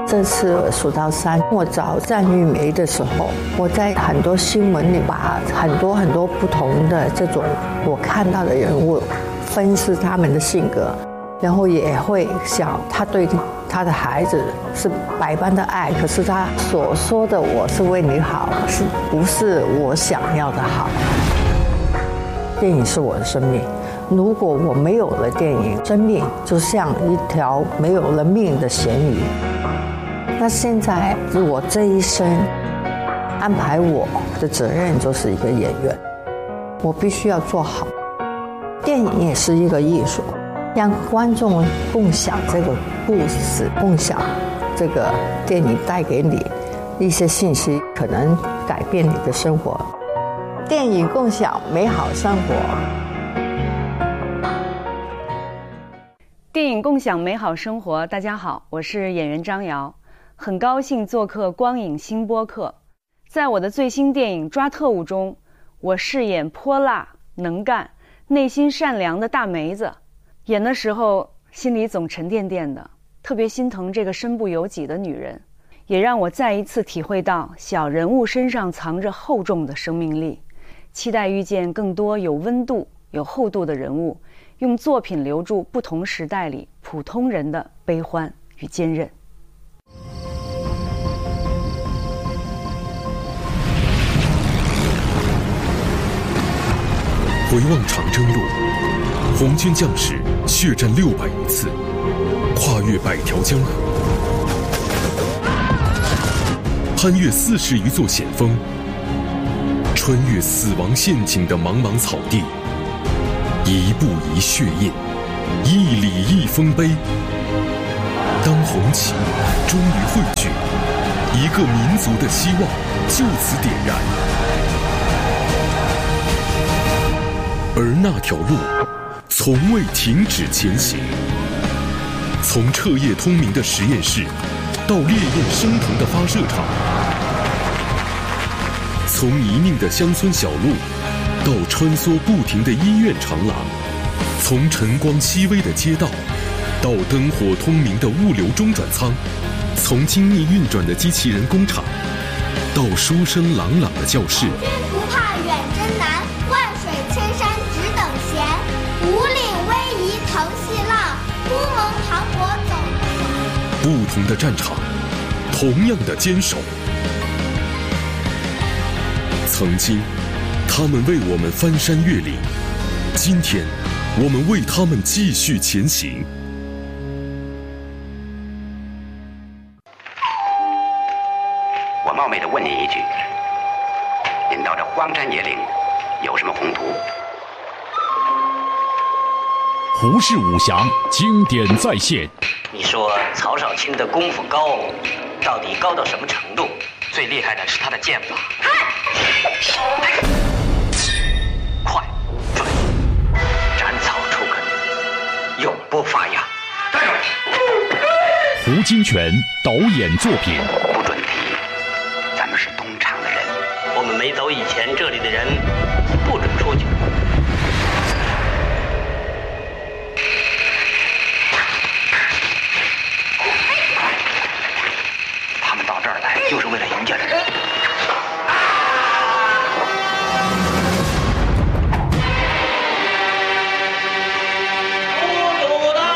这次数到3，我找战玉梅的时候，我在很多新闻里把很多不同的这种我看到的人物分析他们的性格，然后也会想他对他的孩子是百般的爱，可是他所说的我是为你好，是不是我想要的好？电影是我的生命，如果我没有了电影，生命就像一条没有了命的咸鱼。那现在我这一生安排我的责任就是一个演员，我必须要做好。电影也是一个艺术，让观众共享这个故事，共享这个电影带给你一些信息，可能改变你的生活。电影共享美好生活。 电影共享美好生活，大家好，我是演员张瑶，很高兴做客光影新播客。在我的最新电影《抓特务》中，我饰演泼辣、能干、内心善良的大梅子。演的时候心里总沉甸甸的，特别心疼这个身不由己的女人，也让我再一次体会到小人物身上藏着厚重的生命力。期待遇见更多有温度、有厚度的人物，用作品留住不同时代里普通人的悲欢与坚韧。 回望长征路，红军将士血战600余次，跨越100条江河，攀越40余座险峰，穿越死亡陷阱的茫茫草地，一步一血印，一里一丰碑。当红旗终于汇聚，一个民族的希望就此点燃。而那条路从未停止前行，从彻夜通明的实验室到烈焰升腾的发射场，从泥泞的乡村小路到穿梭不停的医院长廊，从晨光熹微的街道到灯火通明的物流中转仓，从精密运转的机器人工厂到书声朗朗的教室。 不怕远征难，万水千山只等闲。五岭逶迤腾细浪，乌蒙磅礴走不完。 不同的战场，同样的坚守。曾经，他们为我们翻山越岭；今天，我们为他们继续前行。 我冒昧地问您一句：您到这荒山野岭有什么宏图？ 胡适武侠经典再现。 你说曹少卿的功夫高，到底高到什么程度？最厉害的是他的剑法，快、准、斩草除根，永不发芽。 胡金铨导演作品。 不准提，咱们是东厂的人。 我们没走以前，这里的人